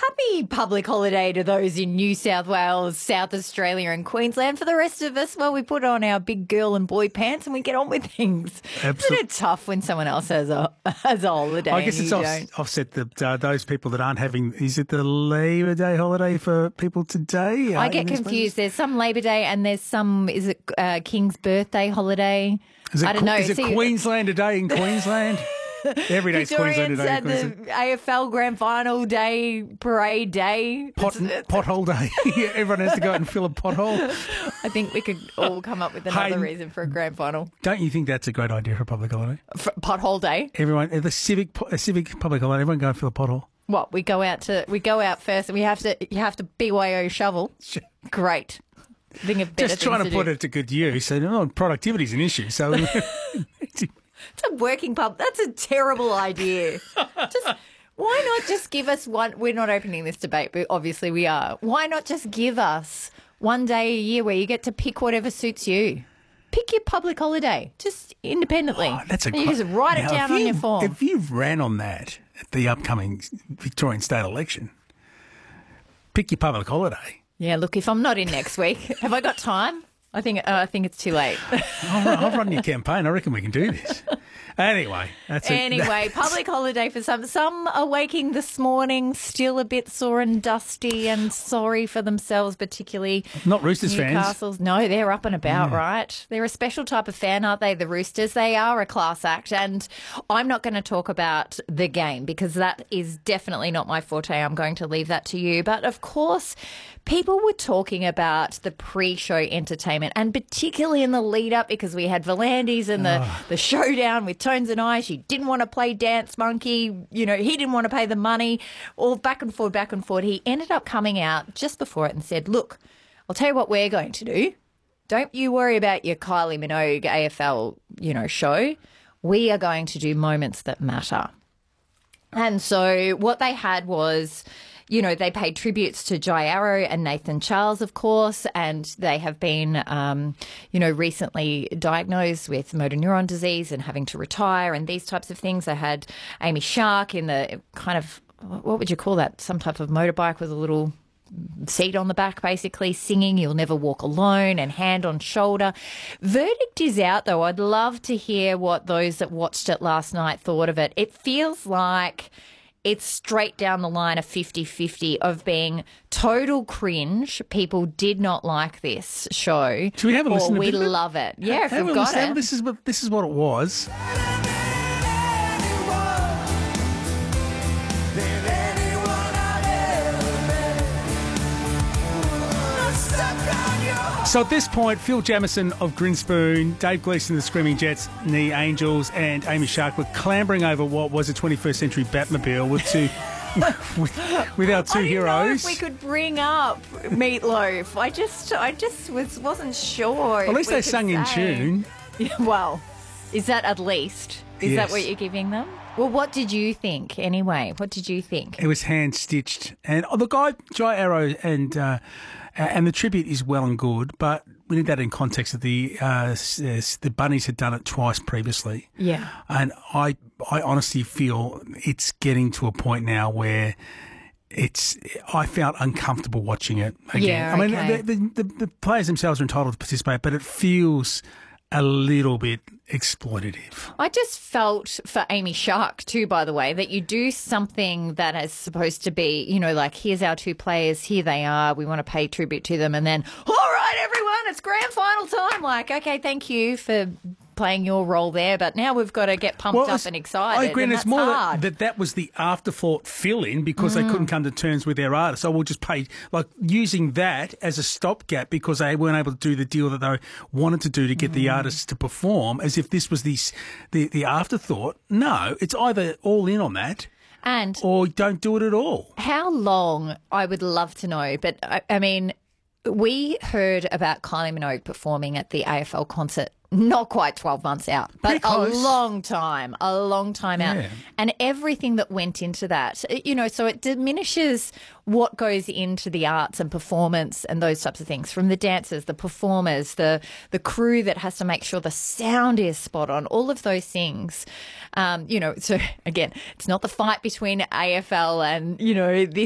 happy public holiday to those in New South Wales, South Australia and Queensland. For the rest of us, well, we put on our big girl and boy pants and we get on with things. Isn't it tough when someone else has a holiday? I guess it's offset those people that aren't having, is it the Labor Day holiday for people today? I get confused. There's some Labor Day and there's some, is it King's birthday holiday? I don't know. Is it Queensland Day in Queensland? Every day's Queensland Day in Queensland. The AFL Grand Final Day, Parade Day. Pothole Day. Everyone has to go out and fill a pothole. I think we could all come up with another reason for a Grand Final. Don't you think that's a great idea for a public holiday? Pothole Day? Everyone, a civic public holiday, everyone go and fill a pothole. What, we go out first and you have to BYO shovel? Great. Just trying to put it to good use. So productivity is an issue. So it's a working pub. That's a terrible idea. Why not just give us one? We're not opening this debate, but obviously we are. Why not just give us one day a year where you get to pick whatever suits you? Pick your public holiday, just independently. Oh, that's you just write it down on your form. If you ran on that at the upcoming Victorian state election, pick your public holiday. Yeah, look, if I'm not in next week, have I got time? I think it's too late. I'll run your campaign. I reckon we can do this. Anyway, that's it. Anyway, public holiday for some. Some are waking this morning still a bit sore and dusty and sorry for themselves, particularly not Roosters Newcastle's. fans. No, they're up and about, right? They're a special type of fan, aren't they, the Roosters? They are a class act. And I'm not going to talk about the game because that is definitely not my forte. I'm going to leave that to you. But, of course, people were talking about the pre-show entertainment and particularly in the lead-up because we had Volandis and the showdown with Tones and I. She didn't want to play Dance Monkey. You know, he didn't want to pay the money. All back and forth, back and forth. He ended up coming out just before it and said, look, I'll tell you what we're going to do. Don't you worry about your Kylie Minogue AFL, show. We are going to do moments that matter. And so what they had was, they paid tributes to Jai Arrow and Nathan Charles, of course, and they have been, recently diagnosed with motor neuron disease and having to retire and these types of things. They had Amy Shark in the kind of, what would you call that? Some type of motorbike with a little seat on the back, basically, singing You'll Never Walk Alone and Hand on Shoulder. Verdict is out, though. I'd love to hear what those that watched it last night thought of it. It feels like it's straight down the line of 50-50 of being total cringe. People did not like this show. Should we have a listen to we love it. Yeah, if we've got it. This is what it was. So at this point, Phil Jamieson of Grinspoon, Dave Gleeson of the Screaming Jets, Knee Angels, and Amy Shark were clambering over what was a 21st century Batmobile with with our two heroes. I didn't know if we could bring up Meatloaf. I just wasn't sure. At least they sung in tune. Yeah, well, is that at least? Is that what you're giving them? Well, what did you think anyway? What did you think? It was hand-stitched. And the guy, Jai Arrow, and the tribute is well and good, but we need that in context that the Bunnies had done it twice previously. Yeah. And I honestly feel it's getting to a point now where I felt uncomfortable watching it again. Yeah, I mean, the players themselves are entitled to participate, but it feels a little bit exploitative. I just felt for Amy Shark too, by the way, that you do something that is supposed to be, like here's our two players, here they are, we want to pay tribute to them, and then, all right, everyone, it's grand final time. Like, okay, thank you for playing your role there, but now we've got to get pumped up and excited. I agree, and it's more hard. that was the afterthought fill-in because they couldn't come to terms with their artist. So we'll just pay, using that as a stopgap because they weren't able to do the deal that they wanted to do to get the artists to perform, as if this was the afterthought. No, it's either all in on that or don't do it at all. How long, I would love to know, but I mean, we heard about Kylie Minogue performing at the AFL concert not quite 12 months out, but a long time out. Yeah. And everything that went into that, so it diminishes what goes into the arts and performance and those types of things, from the dancers, the performers, the crew that has to make sure the sound is spot on, all of those things. So again, it's not the fight between AFL and, this